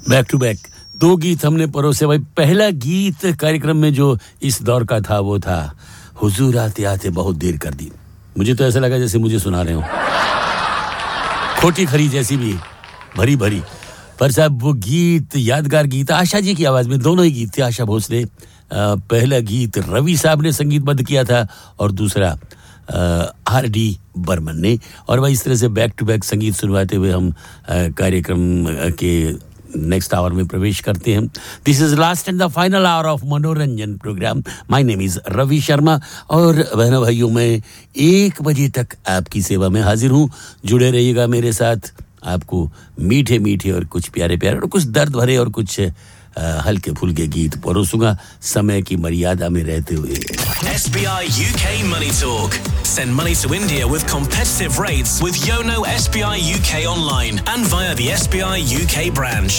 Back to back 2 गीत हमने परोसे भाई। पहला गीत कार्यक्रम में जो इस दौर का था वो था हुजूर आते आते बहुत देर कर दी। मुझे तो ऐसा लगा जैसे मुझे सुना रहे हो, खोटी खरी जैसी भी भरी भरी। पर साहब वो गीत यादगार गीत आशा जी की आवाज में, दोनों ही गीत थे। आशा भोसले, पहला गीत रवि साहब ने संगीतबद्ध किया था और दूसरा आर.डी. बर्मन ने। और वही इस तरह से बैक टू बैक संगीत सुनवाते हुए हम कार्यक्रम के नेक्स्ट आवर में प्रवेश करते हैं। This is last and the final hour of मनोरंजन programme. My name is Ravi Sharma और बहनों भाइयों मैं 1 बजे तक आपकी सेवा में हाजिर हूँ। जुड़े रहिएगा मेरे साथ। आपको मीठे मीठे और कुछ प्यारे प्यारे और कुछ दर्द भरे और कुछ हल्के फुल्के गीत परोसूंगा समय की मर्यादा में रहते हुए। SBI UK Money Talk. Send money to India with competitive rates with Yono SBI UK online and via the SBI UK branch.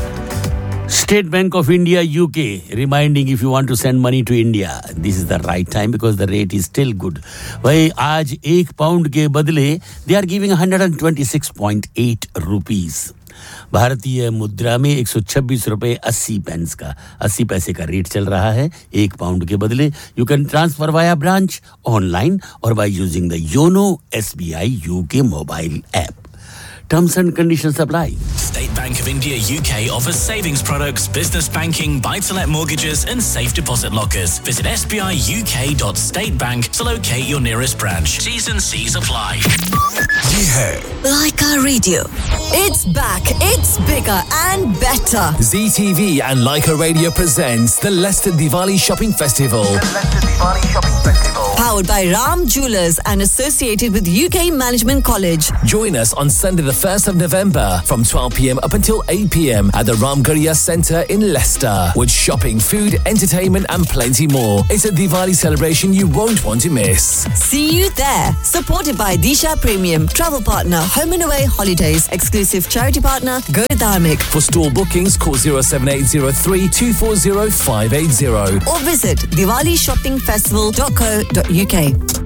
State Bank of India UK reminding if you want to send money to India, this is the right time because the rate is still good. भाई आज 1 pound के बदले they are giving 126.8 rupees. भारतीय मुद्रा में 126 रुपए 80 पैसे का रेट चल रहा है 1 पाउंड के बदले। You can transfer via branch, online और by using the YONO SBI UK mobile app. Terms and conditions apply. State Bank of India UK offers savings products, business banking, buy-to-let mortgages and safe deposit lockers. Visit sbiuk.statebank to locate your nearest branch. T's and C's apply. ये है Like our radio. It's back, it's bigger and better. ZTV and Leica Radio presents the Leicester Diwali Shopping Festival. Powered by Ram Jewelers and associated with UK Management College. Join us on Sunday the 1st of November from 12 p.m. up until 8 p.m. at the Ramgarhia Centre in Leicester with shopping, food, entertainment and plenty more. It's a Diwali celebration you won't want to miss. See you there. Supported by Disha Premium, travel partner Home and Away Holidays, exclusive charity partner Go Dharmic. For store bookings, call 07803 240 580. Or visit diwalishoppingfestival.co.uk.